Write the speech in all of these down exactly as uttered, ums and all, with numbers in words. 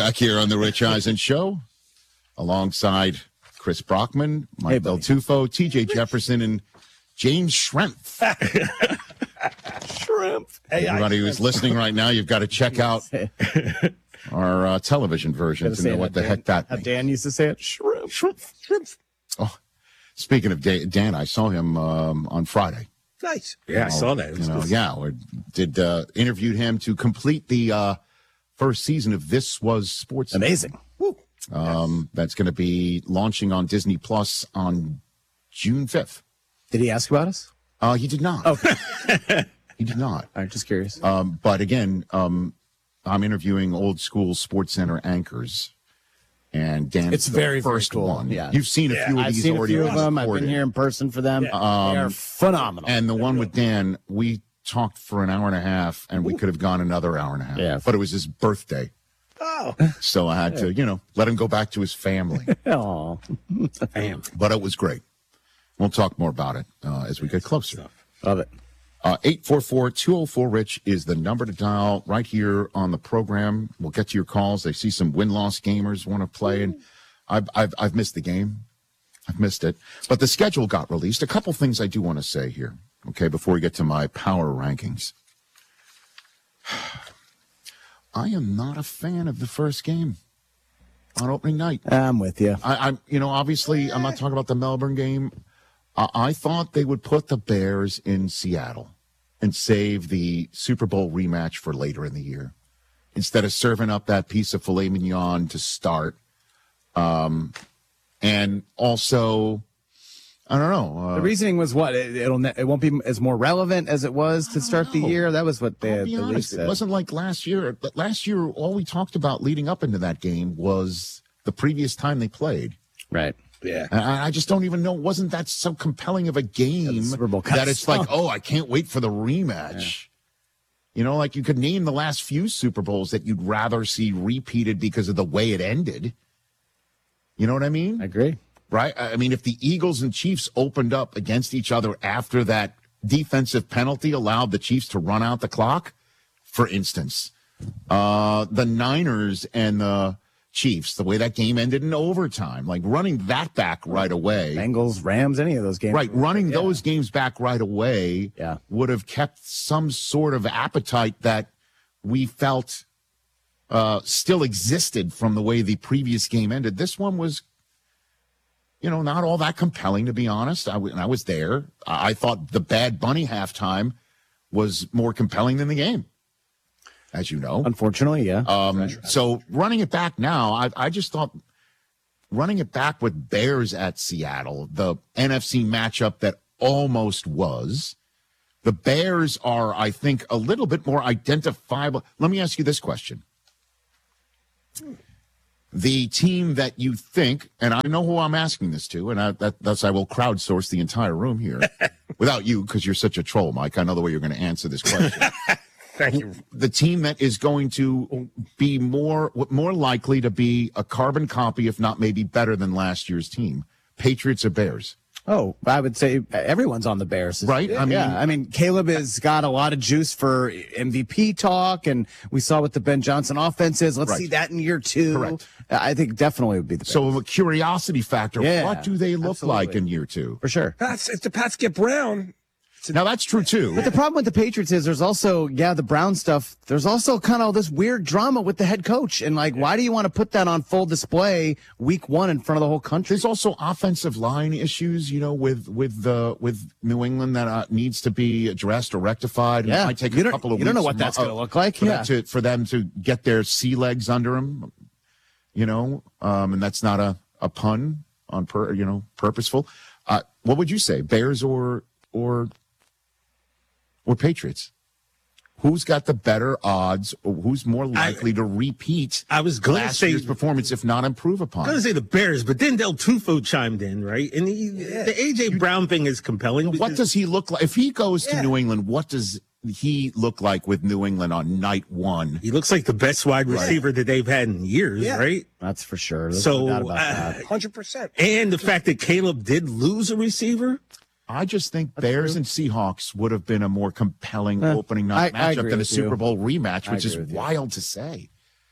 back here on the Rich Eisen Show, alongside Chris Brockman, Mike Hey, Del buddy. Tufo, T J Jefferson, and James Shrimp. Shrimp. Hey, Everybody who's listening right now, you've got to check out our uh, television version Gotta to say know it what the how heck Dan- that how means. Dan used to say it. shrimp. Shrimp. Shrimp. Oh, speaking of Da- Dan, I saw him um, on Friday. Nice. Yeah, I saw that. It was You know, good. yeah, we did uh, interviewed him to complete the uh, first season of This Was Sports. Amazing. Woo. Um, that's going to be launching on Disney Plus on June fifth. Did he ask about us? Uh, he did not. Okay. He did not. All right, just curious. Um, but again, um, I'm interviewing old school Sports Center anchors, and Dan's It's the very, very first cool. one. Yeah. You've seen a Yeah, few of I've these seen a already. few of them. I've been recorded. here in person for them. Yeah. they are phenomenal. And the one with Dan, we talked for an hour and a half, and we could have gone another hour and a half. Yeah. But it was his birthday, Oh, so I had to, you know, let him go back to his family. Oh, damn. But it was great. We'll talk more about it uh, as we get closer. love it. Uh, eight four four, two oh four, RICH is the number to dial right here on the program. We'll get to your calls. I see some win-loss gamers want to play, and I've, I've, I've missed the game. I've missed it. But the schedule got released. A couple things I do want to say here, okay, before we get to my power rankings. I am not a fan of the first game on opening night. I'm with you. I, I'm, you know, obviously, I'm not talking about the Melbourne game. I, I thought they would put the Bears in Seattle and save the Super Bowl rematch for later in the year instead of serving up that piece of filet mignon to start. Um, and also, I don't know. Uh, The reasoning was what? It, it'll ne- it won't be as more relevant as it was to start the know. year. That was what they I'll be the league honest, it said. wasn't like last year. But last year, all we talked about leading up into that game was the previous time they played. Right. Yeah. And I I just don't even know. Wasn't that so compelling of a game Yeah, the Super Bowl kinda that it's like, stunk. oh, I can't wait for the rematch? You know, like you could name the last few Super Bowls that you'd rather see repeated because of the way it ended. You know what I mean? I agree. Right? I I mean, if the Eagles and Chiefs opened up against each other after that defensive penalty allowed the Chiefs to run out the clock, for instance, uh, the Niners and the Chiefs, the way that game ended in overtime, like running that back right away. Bengals, Rams, any of those games. Right, running Yeah. those games back right away Yeah. would have kept some sort of appetite that we felt uh, still existed from the way the previous game ended. This one was, you know, not all that compelling, to be honest. I, w- and I was there. I-, I thought the Bad Bunny halftime was more compelling than the game, as you know. Unfortunately, yeah. Um, so running it back now, I, I just thought running it back with Bears at Seattle, the N F C matchup that almost was. The Bears are, I think, a little bit more identifiable. Let me ask you this question. The team that you think, and I know who I'm asking this to, and I, that, thus I will crowdsource the entire room here without you because you're such a troll, Mike. I know the way you're going to answer this question. Thank you. The team that is going to be more more likely to be a carbon copy, if not maybe better than last year's team, Patriots or Bears? Oh, I would say everyone's on the Bears, Right? I I mean- mean, yeah. I mean, Caleb has got a lot of juice for M V P talk, and we saw what the Ben Johnson offense is. Let's Right. see that in year two. Correct. I think definitely would be the Bears. So a curiosity factor. Yeah, What do they look absolutely. like in year two? for sure. Pats, if the Pats get Brown, Now that's true too. But the problem with the Patriots is there's also, yeah, the Brown stuff. There's also kind of all this weird drama with the head coach. And like, why do you want to put that on full display week one in front of the whole country? There's also offensive line issues, you know, with with the with New England that uh, needs to be addressed or rectified. And Yeah. it might take You a don't- couple of you don't know weeks what that's uh, gonna look like. for, Yeah. them to, for them to get their sea legs under them, you know, um, and that's not a, a pun on per you know purposeful. Uh, what would you say, Bears or or or Patriots? Who's got the better odds, or who's more likely to repeat I was gonna last say- year's performance, if not improve upon? I'm going to say the Bears, but then Del Tufo chimed in, right? And he, the A J Brown thing is compelling. What because- does he look like? If he goes to Yeah. New England, what does he look like with New England on night one? He looks like the best wide receiver that they've had in years, Yeah. right? That's for sure. There's So, no doubt about uh, that. one hundred percent. And the fact that Caleb did lose a receiver. I just think Bears and Seahawks would have been a more compelling Eh, opening night I- I matchup agree than a with Super you. Bowl rematch, I which is agree with you. wild to say.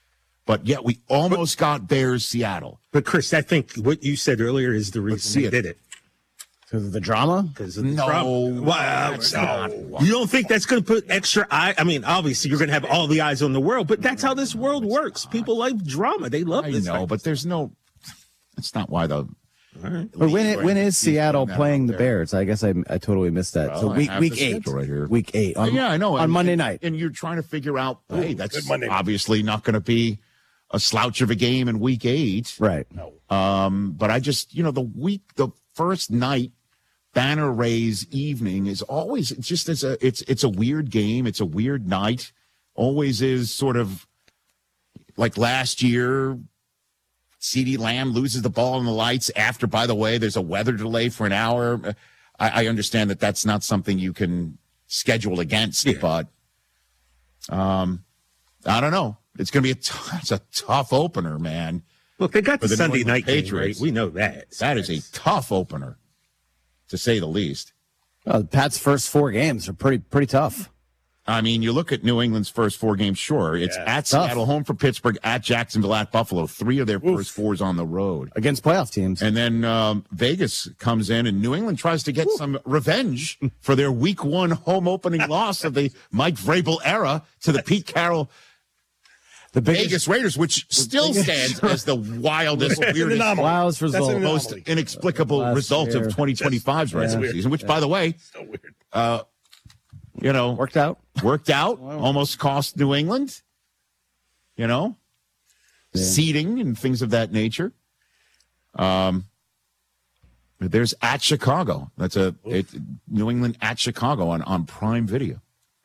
But yet we almost got Bears Seattle. But Chris, I think what you said earlier is the see reason they it. did it. Because of the drama? Because of the No, drama. Wow, that's no. not- You don't think that's going to put extra eye? I mean, obviously you're going to have all the eyes on the world, but that's how this world works. People like drama. They love I this. know, type but there's no. That's not why the. But when it, when is He's Seattle putting that playing out the there. Bears? I guess I, I totally missed that. Well, so I week have week the eight, schedule right here. week eight. On, yeah, I know. on And- Monday and- night. and you're trying to figure out. Hey, that's good Monday night. obviously not going to be a slouch of a game in week eight. Right. Um, but I just, you know, the week, the first night, banner raise evening is always it's just as a it's it's a weird game. It's a weird night. Always is sort of like last year. CeeDee Lamb loses the ball in the lights after, by the way, there's a weather delay for an hour. I, I understand that that's not something you can schedule against, Yeah. but um, I don't know. It's going to be a t- it's a tough opener, man. Look, they got For the, the New Sunday England night game, Patriots. right? We know that. That is a tough opener, to say the least. Well, Pat's first four games are pretty pretty tough. I mean, you look at New England's first four games, sure. It's Yeah, at tough. Seattle, home for Pittsburgh, at Jacksonville, at Buffalo. Three of their first fours on the road. Against playoff teams. And then um, Vegas comes in, and New England tries to get some revenge for their week one home opening loss of the Mike Vrabel era to the Pete Carroll the biggest, Vegas Raiders, which still biggest- stands as the wildest, It's an weirdest, anomaly. wildest That's result. an most anomaly. inexplicable Last result year. of twenty twenty-five's regular weird. season, which, Yeah. by the way, So weird. uh, you know, worked out. worked out, almost cost New England, you know, seeding and things of that nature. Um, but there's at Chicago. That's a it, New England at Chicago on, on Prime Video.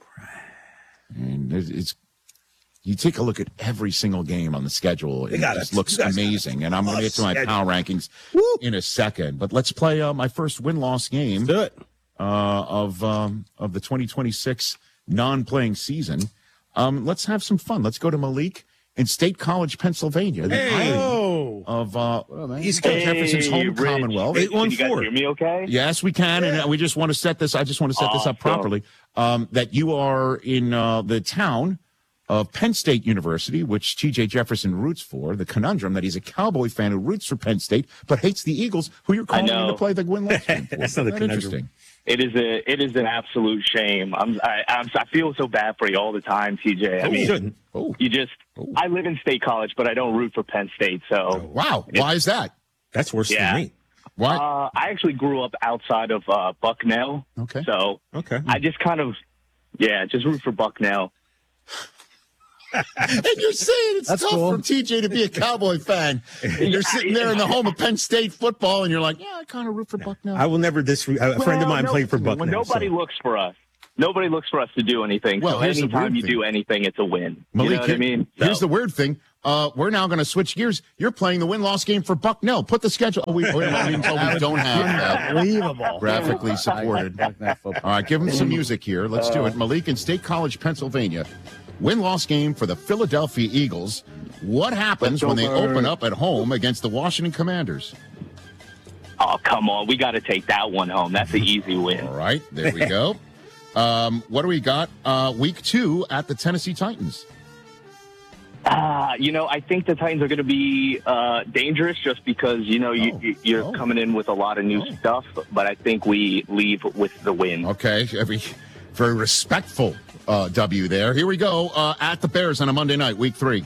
And it's, it's you take a look at every single game on the schedule. It got just it. looks You guys got amazing. And I'm going to get to my schedule. power rankings in a second. But let's play uh, my first win-loss game Do it. uh, of um, of the twenty twenty-six non-playing season. Um, let's have some fun. Let's go to Malik in State College, Pennsylvania. The Hey. island Oh, of uh, East Coach Coast. Jefferson's home Rich. Commonwealth. Eight one Can you guys four. hear me okay? Yes, we can, and we just want to set this. I just want to set this up Awesome. properly. Um, that you are in uh, the town of Penn State University, which T J Jefferson roots for. The conundrum that he's a Cowboy fan who roots for Penn State but hates the Eagles, who you're calling in know. to play the win-loss game for. That's not a Isn't that conundrum. interesting. It is a it is an absolute shame. I'm I, I'm I feel so bad for you all the time, T J. I You mean, shouldn't. Oh, you just I live in State College, but I don't root for Penn State. So wow! Why is that? That's worse Yeah. than me. Why? uh, I actually grew up outside of uh, Bucknell. Okay. So Okay. I just kind of yeah, just root for Bucknell. And you're saying it's That's tough cool. for T J to be a Cowboy fan. And you're sitting there in the home of Penn State football, and you're like, yeah, I kind of root for Bucknell. I will never disre- A friend of Well, mine no, played for when Bucknell. Nobody so- looks for us. Nobody looks for us to do anything. Well, so here's the anytime weird you thing. do anything, it's a win. Malik, you know what I here- mean? here's So- the weird thing. Uh, we're now going to switch gears. You're playing the win-loss game for Bucknell. Put the schedule. Oh, we, wait a minute, until we don't have that Unbelievable. graphically supported. All right, give him some music here. Let's do it. Malik in State College, Pennsylvania. Win-loss game for the Philadelphia Eagles. What happens when they open up at home against the Washington Commanders? Oh, come on. We got to take that one home. That's an easy win. All right, there we go. Um, what do we got? Uh, week two at the Tennessee Titans. Uh, you know, I think the Titans are going to be uh, dangerous just because, you know, you, Oh. you- you're Oh. coming in with a lot of new Oh. stuff, but I think we leave with the win. Okay, every very respectful uh, W there. Here we go uh, at the Bears on a Monday night, week three.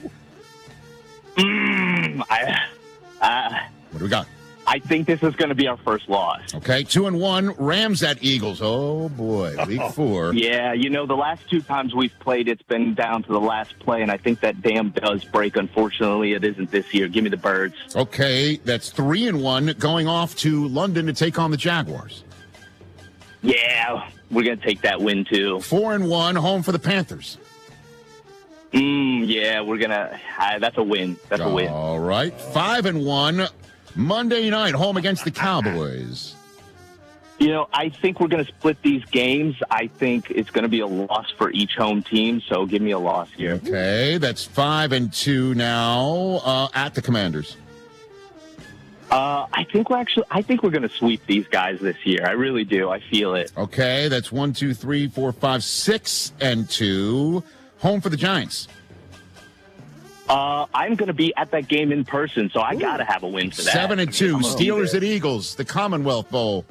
I, uh, What do we got? I think this is going to be our first loss. Okay, two and one. Rams at Eagles. Oh boy, week four. Yeah, you know, the last two times we've played, it's been down to the last play, and I think that dam does break. Unfortunately, it isn't this year. Give me the Birds. Okay, that's three and one. Going off to London to take on the Jaguars. Yeah, we're going to take that win, too. Four and one. Home for the Panthers. Mm, yeah, we're going to uh, – that's a win. That's a win. All right, five and one. Monday night, home against the Cowboys. You know, I think we're going to split these games. I think it's going to be a loss for each home team, so give me a loss here. Okay, that's five and two now uh, at the Commanders. Uh, I think we're actually – I think we're going to sweep these guys this year. I really do. I feel it. Okay, that's one, two, three, four, five, six and two. Home for the Giants. Uh, I'm going to be at that game in person, so I got to have a win for that. Seven and two, I'm gonna be Steelers there. at Eagles, the Commonwealth Bowl.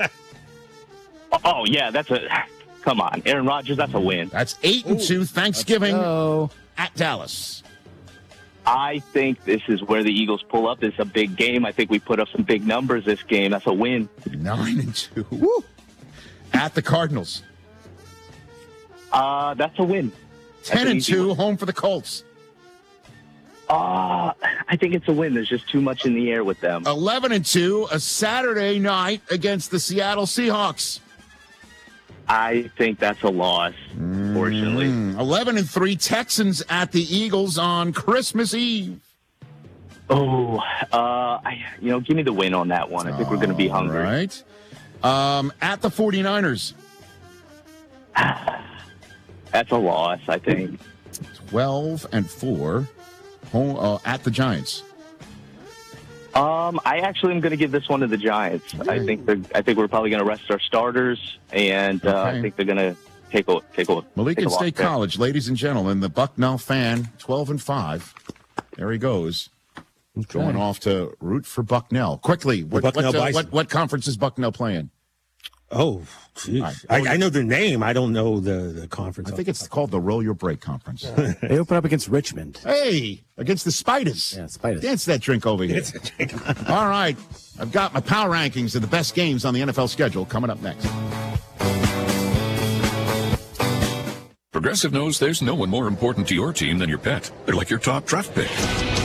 Oh, yeah, that's a – come on. Aaron Rodgers, that's a win. That's eight and two, Thanksgiving Oh, at Dallas. I think this is where the Eagles pull up. It's a big game. I think we put up some big numbers this game. That's a win. Nine and two. Woo. At the Cardinals. Uh, that's a win. Ten an and easy two, one. home for the Colts. Uh, I think it's a win. There's just too much in the air with them. Eleven and two, a Saturday night against the Seattle Seahawks. I think that's a loss, fortunately. Mm, Eleven and three, Texans at the Eagles on Christmas Eve. Oh, uh, I, you know, give me the win on that one. I think we're going to be hungry. All right. Um, at the 49ers. That's a loss, I think. Twelve and four, home uh, at the Giants. Um, I actually am going to give this one to the Giants. I think they're. I think we're probably going to rest our starters, and uh, Okay. I think they're going to take a take a. Malikan take a State loss there. College, ladies and gentlemen, the Bucknell fan, twelve and five. There he goes. Going off to root for Bucknell. Quickly, what, Bucknell what, uh, Bison. what, what conference is Bucknell playing? Oh, geez. I, I know their name. I don't know the, the conference. I think it's called the Roll Your Break Conference. they open up against Richmond. Hey, against the Spiders. Yeah, Spiders. Dance that drink over here. All right. I've got my power rankings of the best games on the N F L schedule coming up next. Progressive knows there's no one more important to your team than your pet. They're like your top draft pick.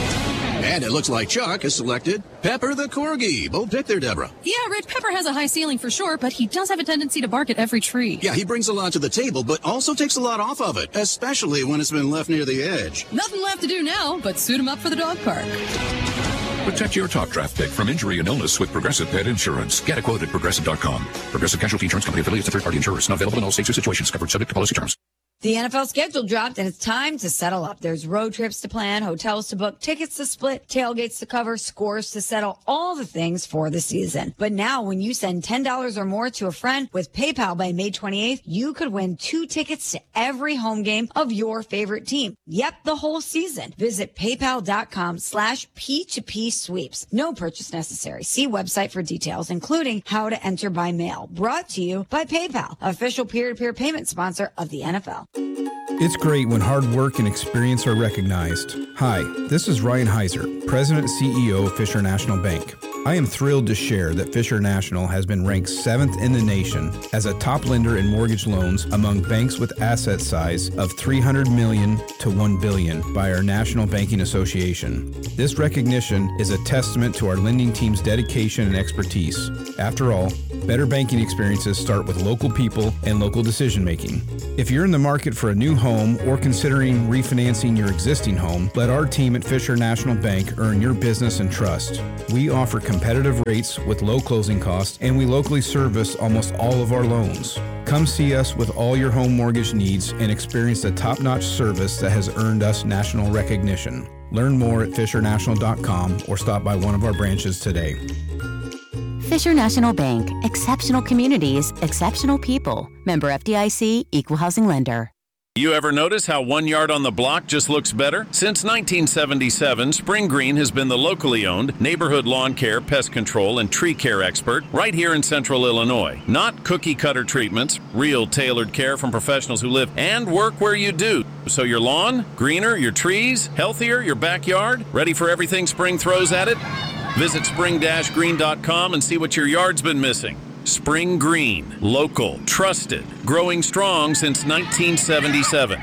And it looks like Chuck has selected Pepper the Corgi. Bold pick there, Deborah. Yeah, Red Pepper has a high ceiling for sure, but he does have a tendency to bark at every tree. Yeah, he brings a lot to the table, but also takes a lot off of it, especially when it's been left near the edge. Nothing left to do now but suit him up for the dog park. Protect your top draft pick from injury and illness with Progressive Pet Insurance. Get a quote at progressive dot com. Progressive Casualty Insurance Company affiliates and third-party insurers. Not available in all states or situations. Covered subject to policy terms. The N F L schedule dropped, and it's time to settle up. There's road trips to plan, hotels to book, tickets to split, tailgates to cover, scores to settle, all the things for the season. But now, when you send ten dollars or more to a friend with PayPal by May twenty-eighth, you could win two tickets to every home game of your favorite team. Yep, the whole season. Visit paypal.com slash P2P sweeps. No purchase necessary. See website for details, including how to enter by mail. Brought to you by PayPal, official peer-to-peer payment sponsor of the N F L. It's great when hard work and experience are recognized. Hi, this is Ryan Heiser, President and C E O of Fisher National Bank. I am thrilled to share that Fisher National has been ranked seventh in the nation as a top lender in mortgage loans among banks with asset size of three hundred million dollars to one billion dollars by our National Banking Association. This recognition is a testament to our lending team's dedication and expertise. After all, better banking experiences start with local people and local decision making. If you're in the market for a new home or considering refinancing your existing home, let our team at Fisher National Bank earn your business and trust. We offer competitive rates with low closing costs, and we locally service almost all of our loans. Come see us with all your home mortgage needs and experience the top-notch service that has earned us national recognition. Learn more at fisher national dot com or stop by one of our branches today. Fisher National Bank, exceptional communities, exceptional people. Member F D I C, Equal Housing Lender. You ever notice how one yard on the block just looks better? Since nineteen seventy-seven, Spring Green has been the locally owned neighborhood lawn care, pest control, and tree care expert right here in central Illinois. Not cookie-cutter treatments, real tailored care from professionals who live and work where you do. So your lawn, greener, your trees, healthier, your backyard, ready for everything spring throws at it? Visit spring dash green dot com and see what your yard's been missing. Spring Green, local, trusted, growing strong since nineteen seventy-seven.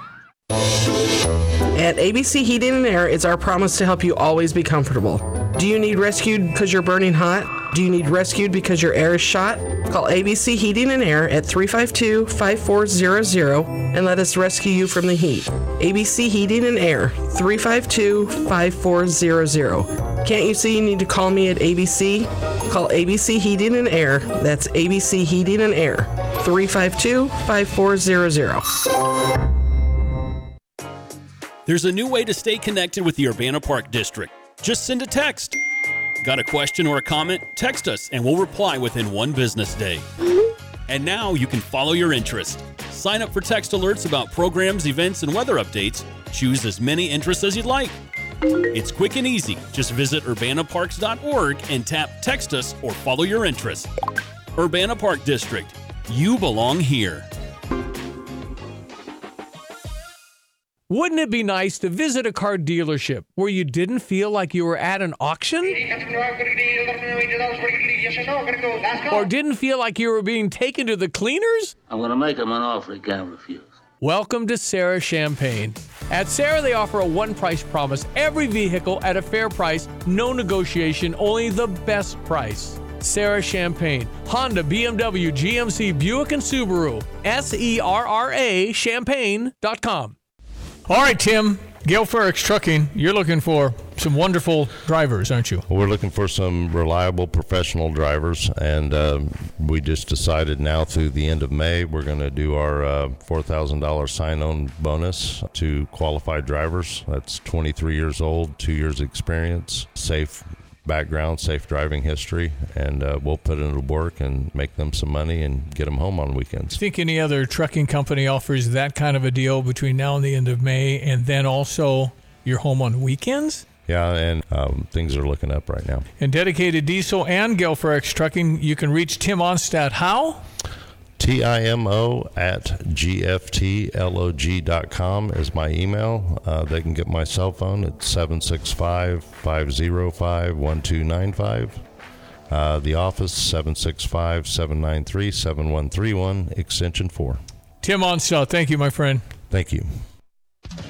At A B C Heating and Air, it's our promise to help you always be comfortable. Do you need rescued because you're burning hot? Do you need rescued because your air is shot? Call A B C Heating and Air at three five two, five four zero zero and let us rescue you from the heat. A B C Heating and Air, three five two, five four zero zero. Can't you see you need to call me at A B C? Call A B C Heating and Air. That's A B C Heating and Air, three five two, five four zero zero. There's a new way to stay connected with the Urbana Park District. Just send a text. Got a question or a comment? Text us and we'll reply within one business day. And now you can follow your interest. Sign up for text alerts about programs, events, and weather updates. Choose as many interests as you'd like. It's quick and easy. Just visit urbana parks dot org and tap Text Us or follow your interests. Urbana Park District. You belong here. Wouldn't it be nice to visit a car dealership where you didn't feel like you were at an auction? Or didn't feel like you were being taken to the cleaners? I'm going to make him an offer he can't refuse. Welcome to Sarah Champagne. At Sarah, they offer a one-price promise. Every vehicle at a fair price, no negotiation, only the best price. Sarah Champagne, Honda, B M W, G M C, Buick, and Subaru. S E R R A champagne dot com. All right, Tim, Gale Ferrex Trucking, you're looking for some wonderful drivers, aren't you? We're looking for some reliable professional drivers, and um, we just decided now through the end of May we're going to do our uh, four thousand dollars sign-on bonus to qualified drivers. That's twenty-three years old, two years experience, safe background, safe driving history, and uh, we'll put it to work and make them some money and get them home on weekends. Do you think any other trucking company offers that kind of a deal between now and the end of May, and then also you're home on weekends? Yeah, and um, things are looking up right now. And Dedicated Diesel and Gale Ferrex Trucking, you can reach Tim Onstadt how? T I M O at G F T log dot com is my email. Uh, they can get my cell phone at seven six five, five oh five, one two nine five. Uh, the office, seven six five, seven nine three, seven one three one, extension four. Tim Onstadt, thank you, my friend. Thank you.